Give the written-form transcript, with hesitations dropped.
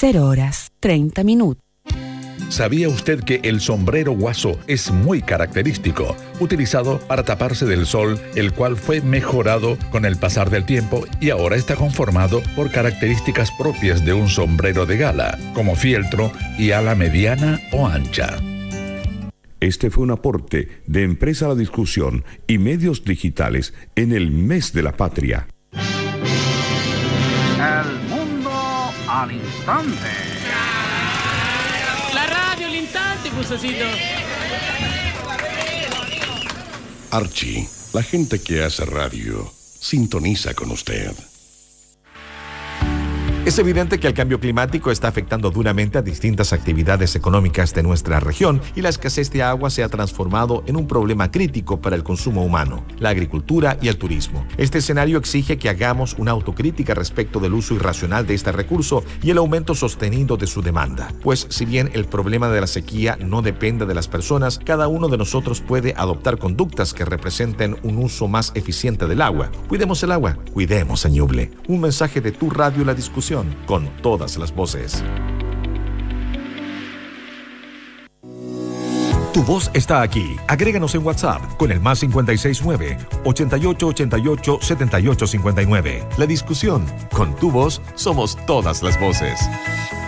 0 horas, 30 minutos. ¿Sabía usted que el sombrero guaso es muy característico, utilizado para taparse del sol, el cual fue mejorado con el pasar del tiempo y ahora está conformado por características propias de un sombrero de gala, como fieltro y ala mediana o ancha? Este fue un aporte de Empresa La Discusión y Medios Digitales en el Mes de la Patria. El mundo al instante. La radio al instante, Pusecito. Archie, la gente que hace radio sintoniza con usted. Es evidente que el cambio climático está afectando duramente a distintas actividades económicas de nuestra región y la escasez de agua se ha transformado en un problema crítico para el consumo humano, la agricultura y el turismo. Este escenario exige que hagamos una autocrítica respecto del uso irracional de este recurso y el aumento sostenido de su demanda. Pues si bien el problema de la sequía no depende de las personas, cada uno de nosotros puede adoptar conductas que representen un uso más eficiente del agua. Cuidemos el agua, cuidemos a Ñuble. Un mensaje de Tu Radio La Discusión, con todas las voces. Tu voz está aquí. Agréganos en WhatsApp con el más 569-8888-7859. La Discusión, con tu voz somos todas las voces.